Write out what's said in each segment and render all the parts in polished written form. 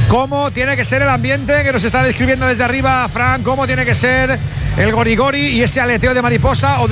cómo tiene que ser el ambiente que nos está describiendo desde arriba Fran, cómo tiene que ser el gorigori y ese aleteo de mariposa o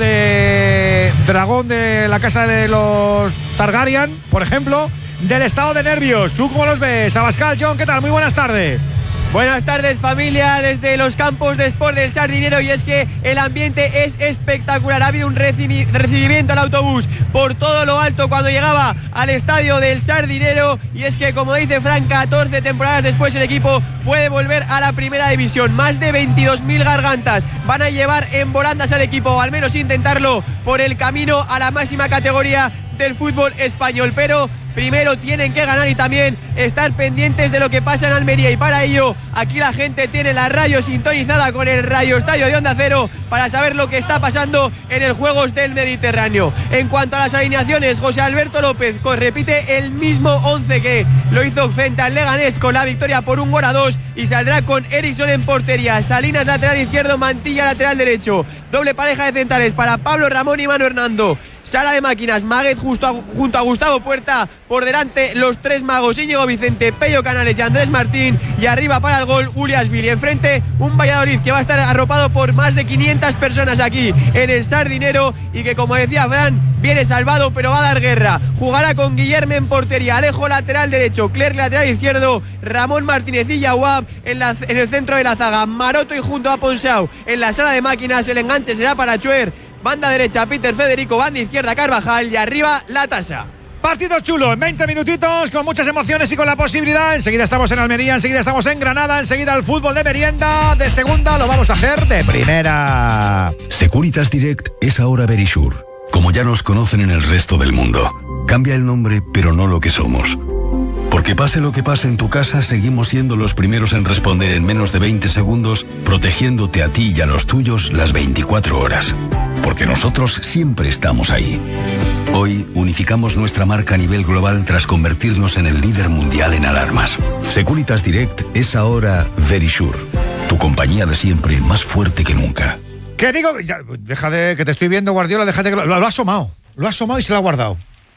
de dragón de la casa de los Targaryen, por ejemplo, del estado de nervios. ¿Tú cómo los ves? Abascal, John, ¿qué tal? Muy buenas tardes. Buenas tardes, familia, desde los campos de Sport del Sardinero, y es que el ambiente es espectacular. Ha habido un recibimiento al autobús por todo lo alto cuando llegaba al estadio del Sardinero, y es que, como dice Fran, 14 temporadas después el equipo puede volver a la primera división. Más de 22.000 gargantas van a llevar en volandas al equipo, o al menos intentarlo, por el camino a la máxima categoría del fútbol español, pero primero tienen que ganar y también estar pendientes de lo que pasa en Almería, y para ello aquí la gente tiene la radio sintonizada con el Radio Estadio de Onda Cero para saber lo que está pasando en el Juegos del Mediterráneo. En cuanto a las alineaciones, José Alberto López repite el mismo 11 que lo hizo frente al Leganés con la victoria por 1-2, y saldrá con Eriksson en portería, Salinas lateral izquierdo, Mantilla lateral derecho, doble pareja de centrales para Pablo Ramón y Manu Hernando, sala de máquinas Maguet junto a Gustavo Puerta, por delante los tres magos Íñigo Vicente, Pello Canales y Andrés Martín, y arriba para el gol Uliasvili. Enfrente un Valladolid que va a estar arropado por más de 500 personas aquí en el Sardinero, y que, como decía Fran, viene salvado pero va a dar guerra. Jugará con Guillermo en portería, Alejo lateral derecho, Clerc lateral izquierdo, Ramón Martínez y Yaguab en el centro de la zaga, Maroto y junto a Ponsau en la sala de máquinas. El enganche será para Chuer, banda derecha Peter Federico, banda izquierda Carvajal, y arriba la tasa. Partido chulo, en 20 minutitos, con muchas emociones y con la posibilidad. Enseguida estamos en Almería, enseguida estamos en Granada, enseguida el fútbol de merienda, de segunda lo vamos a hacer de primera. Securitas Direct es ahora Verisure, como ya nos conocen en el resto del mundo. Cambia el nombre, pero no lo que somos. Porque pase lo que pase en tu casa, seguimos siendo los primeros en responder en menos de 20 segundos, protegiéndote a ti y a los tuyos las 24 horas. Porque nosotros siempre estamos ahí. Hoy unificamos nuestra marca a nivel global tras convertirnos en el líder mundial en alarmas. Securitas Direct es ahora Verisure, tu compañía de siempre, más fuerte que nunca. ¿Qué digo? Ya, deja de que te estoy viendo, Guardiola, déjate que lo ha asomado. Lo ha asomado y se lo ha guardado.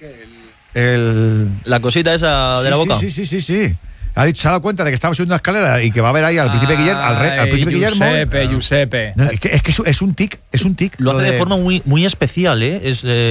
La cosita esa de la boca. Sí. Se ha dado cuenta de que estaba subiendo una escalera y que va a ver ahí al príncipe Guillermo, al príncipe Guillermo. Giuseppe. No, es que es un tic. Lo hace de forma muy especial, ¿eh?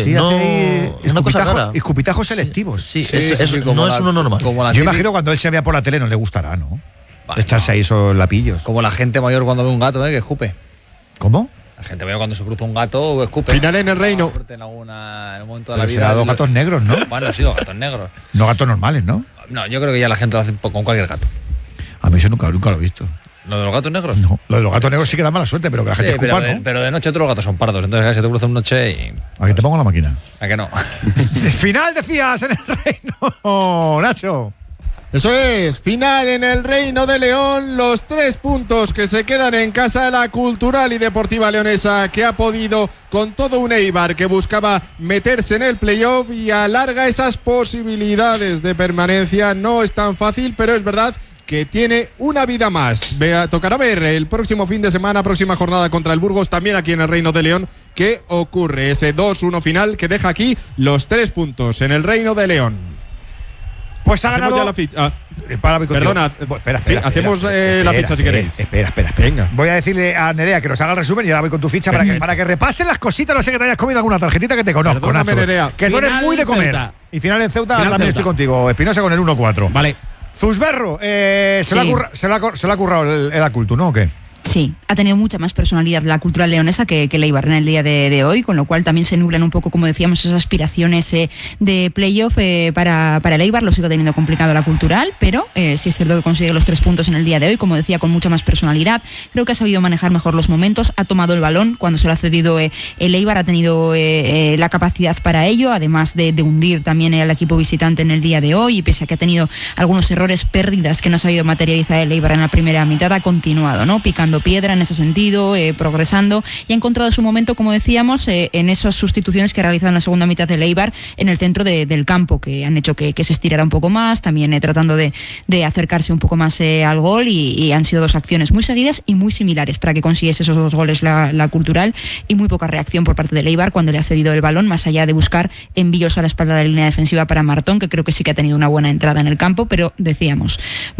Es una cosa rara. Escupitajos selectivos. Sí, no es uno normal. Yo imagino cuando él se vea por la tele no le gustará, ¿no? Vale, echarse ahí esos lapillos. Como la gente mayor cuando ve un gato, que escupe. ¿Cómo? La gente mayor cuando se cruza un gato escupe. Final en el reino. En un momento de Pero la vida. será dos gatos negros, ¿no? Bueno, sí, los gatos negros. No gatos normales, ¿no? No, yo creo que ya la gente lo hace con cualquier gato. A mí eso nunca lo he visto. ¿Lo de los gatos negros? No, lo de los gatos negros sí que da mala suerte, pero que la gente escupa, ¿no? Pero de noche todos los gatos son pardos, entonces se te cruza una noche y... ¿A qué te pongo la máquina? ¿A qué no? Final, decías, en el reino, Nacho. Eso es, final en el Reino de León, los 3 puntos que se quedan en casa de la Cultural y Deportiva Leonesa, que ha podido con todo un Eibar que buscaba meterse en el playoff y alarga esas posibilidades de permanencia. No es tan fácil, pero es verdad que tiene una vida más. Tocará ver el próximo fin de semana, próxima jornada contra el Burgos, también aquí en el Reino de León, qué ocurre, ese 2-1 final que deja aquí los 3 puntos en el Reino de León. Pues ha ganado. Ya la ficha. Perdona. Espera, hacemos la ficha si queréis. Espera. Venga. Voy a decirle a Nerea que nos haga el resumen y ahora voy con tu ficha para que repasen las cositas. No sé que te hayas comido alguna tarjetita que te conozco, Perdóname, Nacho. Nerea. Que tú eres muy de comer. Ceuta. Y final en Ceuta Final también Ceuta. estoy contigo. Espinosa con el 1-4. Vale. Zuzberro, se le ha currado el Acultu, ¿no? ¿O qué? Sí, ha tenido mucha más personalidad la Cultural Leonesa que el Eibar en el día de hoy, con lo cual también se nublan un poco, como decíamos, esas aspiraciones de playoff para el Eibar. Lo sigue teniendo complicado la Cultural, pero sí es cierto que consigue los 3 puntos en el día de hoy, como decía, con mucha más personalidad. Creo que ha sabido manejar mejor los momentos, ha tomado el balón cuando se lo ha cedido el Eibar, ha tenido la capacidad para ello, además de hundir también al equipo visitante en el día de hoy, y pese a que ha tenido algunos errores, pérdidas que no ha sabido materializar el Eibar en la primera mitad, ha continuado, ¿no? Picando piedra en ese sentido, progresando, y ha encontrado su momento, como decíamos, en esas sustituciones que ha realizado en la segunda mitad del Eibar en el centro del campo, que han hecho que se estirara un poco más, también tratando de acercarse un poco más al gol, y han sido 2 acciones muy seguidas y muy similares para que consiguiese esos 2 goles la Cultural, y muy poca reacción por parte del Eibar cuando le ha cedido el balón, más allá de buscar envíos a la espalda de la línea defensiva para Martón, que creo que sí que ha tenido una buena entrada en el campo, pero decíamos,